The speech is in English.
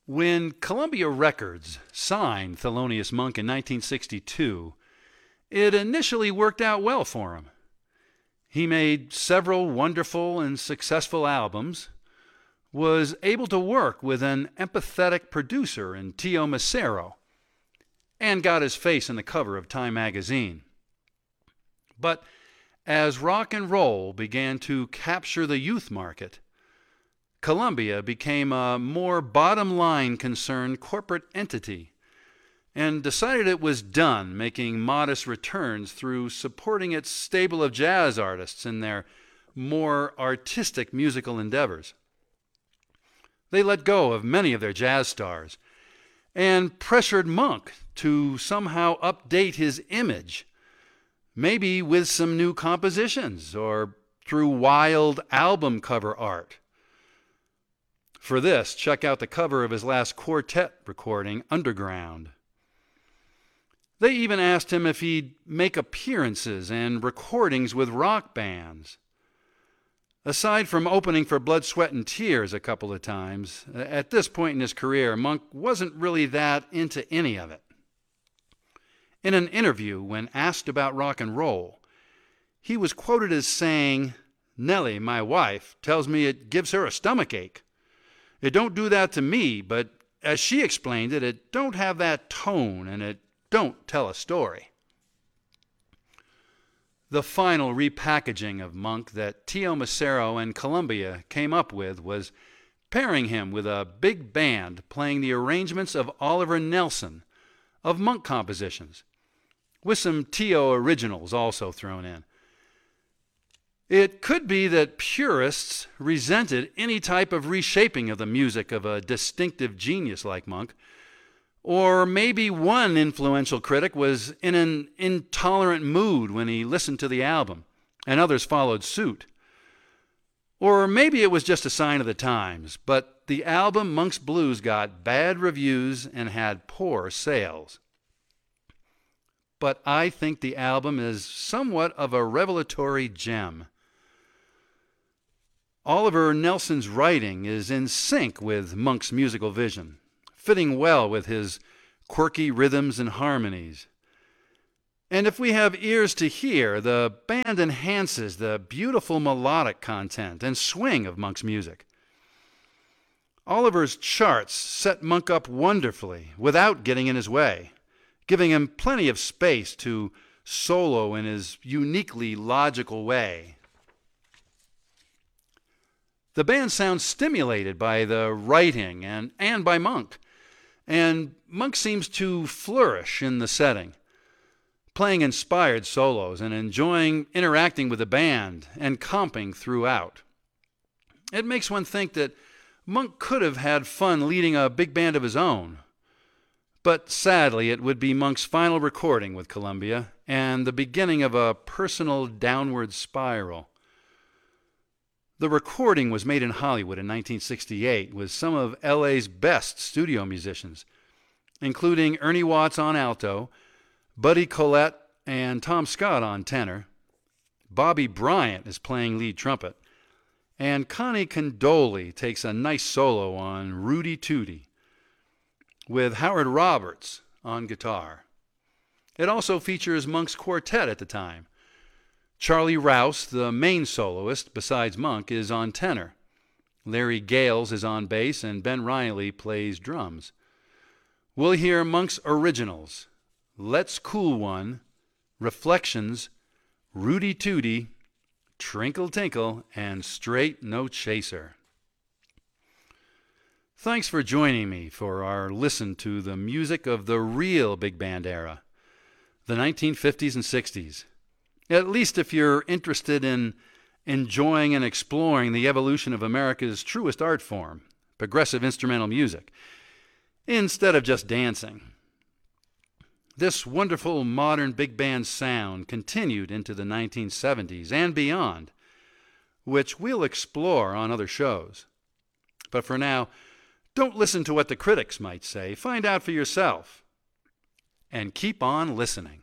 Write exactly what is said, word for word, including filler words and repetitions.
When Columbia Records signed Thelonious Monk in nineteen sixty-two, it initially worked out well for him. He made several wonderful and successful albums, was able to work with an empathetic producer in Tio Macero, and got his face on the cover of Time magazine. But as rock and roll began to capture the youth market, Columbia became a more bottom-line concerned corporate entity and decided it was done making modest returns through supporting its stable of jazz artists in their more artistic musical endeavors. They let go of many of their jazz stars and pressured Monk to somehow update his image, maybe with some new compositions or through wild album cover art. For this, check out the cover of his last quartet recording, Underground. They even asked him if he'd make appearances and recordings with rock bands. Aside from opening for Blood, Sweat and Tears a couple of times, at this point in his career, Monk wasn't really that into any of it. In an interview, when asked about rock and roll, he was quoted as saying, "Nellie, my wife, tells me it gives her a stomachache. It don't do that to me, but as she explained it, it don't have that tone and it don't tell a story." The final repackaging of Monk that Tio Macero and Columbia came up with was pairing him with a big band playing the arrangements of Oliver Nelson of Monk compositions, with some Tio originals also thrown in. It could be that purists resented any type of reshaping of the music of a distinctive genius like Monk, or maybe one influential critic was in an intolerant mood when he listened to the album, and others followed suit. Or maybe it was just a sign of the times, but the album Monk's Blues got bad reviews and had poor sales. But I think the album is somewhat of a revelatory gem. Oliver Nelson's writing is in sync with Monk's musical vision, fitting well with his quirky rhythms and harmonies. And if we have ears to hear, the band enhances the beautiful melodic content and swing of Monk's music. Oliver's charts set Monk up wonderfully without getting in his way, giving him plenty of space to solo in his uniquely logical way. The band sounds stimulated by the writing and, and by Monk, and Monk seems to flourish in the setting, playing inspired solos and enjoying interacting with the band and comping throughout. It makes one think that Monk could have had fun leading a big band of his own, but sadly it would be Monk's final recording with Columbia and the beginning of a personal downward spiral. The recording was made in Hollywood in nineteen sixty-eight with some of L A's best studio musicians, including Ernie Watts on alto, Buddy Collette and Tom Scott on tenor. Bobby Bryant is playing lead trumpet, and Connie Condoli takes a nice solo on Rudy Tooty, with Howard Roberts on guitar. It also features Monk's quartet at the time. Charlie Rouse, the main soloist besides Monk, is on tenor. Larry Gales is on bass, and Ben Riley plays drums. We'll hear Monk's originals: Let's Cool One, Reflections, Rudy Tooty, Trinkle Tinkle, and Straight No Chaser. Thanks for joining me for our listen to the music of the real big band era, the nineteen fifties and sixties. At least if you're interested in enjoying and exploring the evolution of America's truest art form, progressive instrumental music, instead of just dancing. This wonderful modern big band sound continued into the nineteen seventies and beyond, which we'll explore on other shows. But for now, don't listen to what the critics might say. Find out for yourself. And keep on listening.